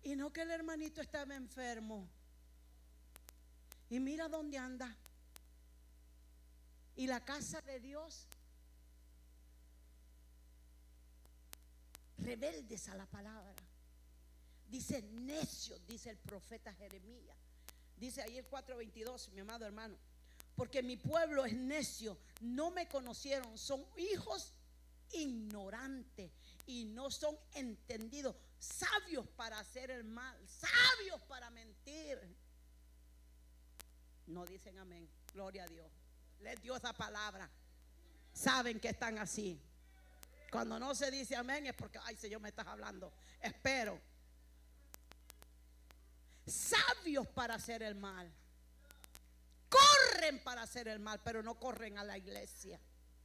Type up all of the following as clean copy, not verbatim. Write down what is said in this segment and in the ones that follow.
Y no que el hermanito estaba enfermo. Y mira dónde anda. Y la casa de Dios, rebeldes a la palabra. Dice necios, dice el profeta Jeremías. Dice ahí el 4:22, mi amado hermano. Porque mi pueblo es necio, no me conocieron, son hijos ignorantes y no son entendidos, sabios para hacer el mal, sabios para mentir. No dicen amén, gloria a Dios. Les dio esa palabra. Saben que están así. Cuando no se dice amén es porque, ay Señor, me estás hablando. Espero. Sabios para hacer el mal. Corren para hacer el mal, pero no corren a la iglesia.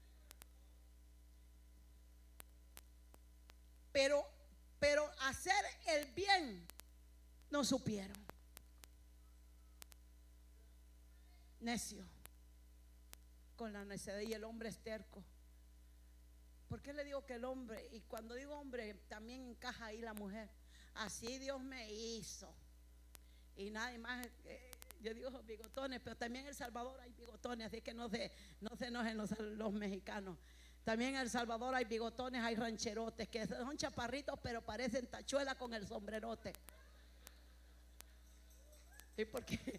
Pero hacer el bien no supieron. Necio. Con la necedad, y el hombre es terco. ¿Por qué le digo que el hombre? Y cuando digo hombre también encaja ahí la mujer. Así Dios me hizo. Y nadie más, yo digo bigotones, pero también en El Salvador hay bigotones, así que no se enojen los mexicanos. También en El Salvador hay bigotones, hay rancherotes que son chaparritos pero parecen tachuelas con el sombrerote. ¿Y por qué?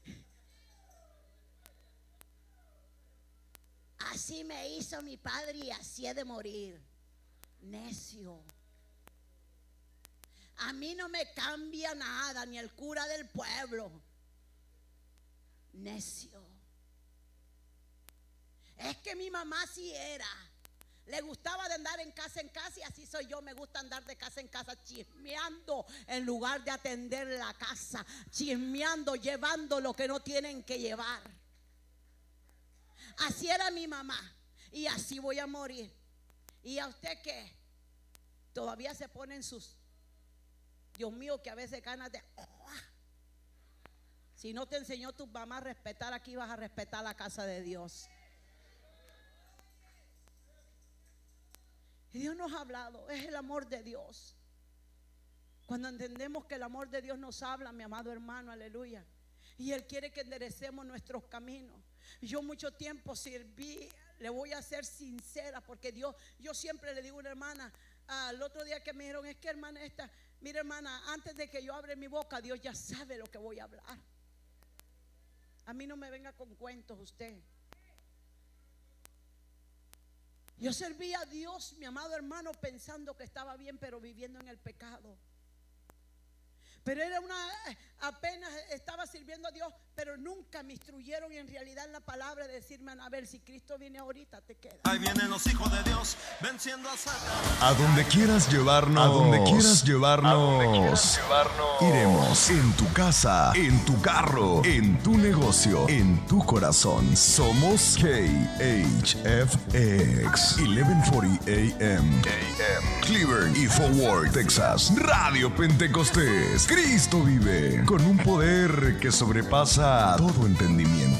Así me hizo mi padre y así he de morir. Necio. A mí no me cambia nada, ni el cura del pueblo. Necio. Es que mi mamá sí era. Le gustaba de andar en casa y así soy yo. Me gusta andar de casa en casa chismeando en lugar de atender la casa. Chismeando, llevando lo que no tienen que llevar. Así era mi mamá y así voy a morir. ¿Y a usted qué? Todavía se ponen sus, Dios mío, que a veces ganas de si no te enseñó tu mamá a respetar, aquí vas a respetar la casa de Dios. Y Dios nos ha hablado, es el amor de Dios. Cuando entendemos que el amor de Dios nos habla, mi amado hermano, aleluya. Y Él quiere que enderecemos nuestros caminos. Yo mucho tiempo serví, le voy a ser sincera, porque Dios, yo siempre le digo a una hermana, el otro día que me dijeron, es que hermana esta, mira hermana, antes de que yo abra mi boca, Dios ya sabe lo que voy a hablar. A mí no me venga con cuentos usted. Yo serví a Dios, mi amado hermano, pensando que estaba bien, pero viviendo en el pecado. Pero apenas estaba sirviendo a Dios, pero nunca me instruyeron en realidad en la palabra de decirme, a ver, si Cristo viene ahorita, te quedas. Ahí vienen los hijos de Dios venciendo a Satanás. A donde quieras llevarnos, iremos. En tu casa, en tu carro, en tu negocio, en tu corazón. Somos KHFX 1140 AM. Cleveland y Forward, Texas. Radio Pentecostés. Cristo vive con un poder que sobrepasa todo entendimiento.